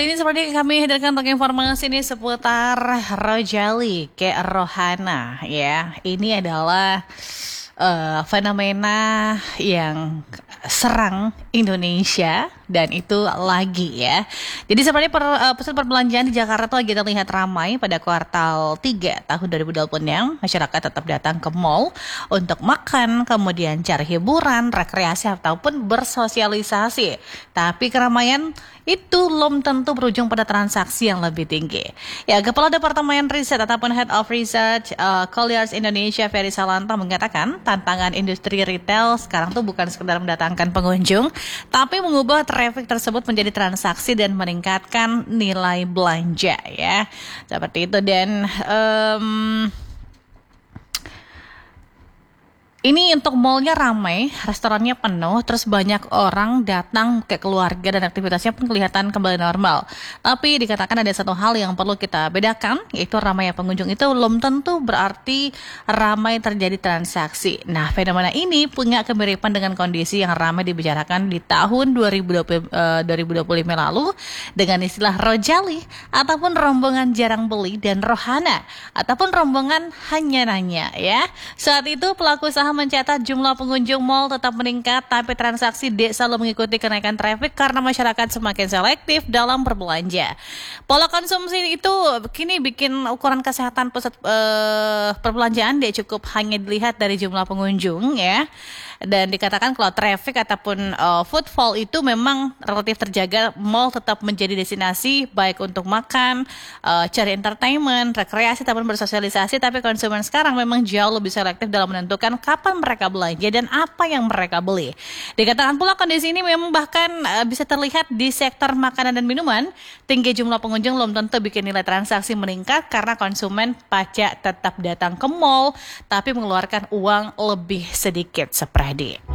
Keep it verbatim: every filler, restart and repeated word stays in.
Kali ini seperti kami hadirkan untuk informasi ini seputar Rojali ke Rohana ya. Ini adalah uh, fenomena yang serang Indonesia dan itu lagi ya. Jadi seperti per, uh, pusat perbelanjaan di Jakarta tuh lagi terlihat ramai pada kuartal tiga tahun dua ribu dua puluh enam. Masyarakat tetap datang ke mall untuk makan, kemudian cari hiburan, rekreasi ataupun bersosialisasi. Tapi keramaian itu belum tentu berujung pada transaksi yang lebih tinggi. Ya, Kepala Departemen Riset ataupun Head of Research uh, Colliers Indonesia Ferry Salanto mengatakan tantangan industri retail sekarang tuh bukan sekedar mendatangkan pengunjung, tapi mengubah traffic tersebut menjadi transaksi dan meningkatkan nilai belanja ya. Seperti itu dan um, ini untuk mallnya ramai, restorannya penuh, terus banyak orang datang ke keluarga dan aktivitasnya pun kelihatan kembali normal. Tapi dikatakan ada satu hal yang perlu kita bedakan, yaitu ramai pengunjung itu belum tentu berarti ramai terjadi transaksi. Nah, fenomena ini punya kemiripan dengan kondisi yang ramai dibicarakan di tahun dua ribu dua puluh lima lalu dengan istilah Rojali ataupun rombongan jarang beli dan Rohana ataupun rombongan hanya nanya ya. Saat itu pelaku usaha mencatat jumlah pengunjung mall tetap meningkat, tapi transaksi D selalu mengikuti kenaikan traffic karena masyarakat semakin selektif dalam berbelanja. Pola konsumsi itu kini bikin ukuran kesehatan pusat uh, perbelanjaan dia cukup hanya dilihat dari jumlah pengunjung ya. Dan dikatakan kalau traffic ataupun uh, footfall itu memang relatif terjaga, mall tetap menjadi destinasi baik untuk makan, uh, cari entertainment, rekreasi ataupun bersosialisasi, tapi konsumen sekarang memang jauh lebih selektif dalam menentukan kapan mereka belanja dan apa yang mereka beli. Dikatakan pula kondisi ini memang bahkan uh, bisa terlihat di sektor makanan dan minuman. Tinggi jumlah pengunjung belum tentu bikin nilai transaksi meningkat karena konsumen pajak tetap datang ke mall tapi mengeluarkan uang lebih sedikit. Seperti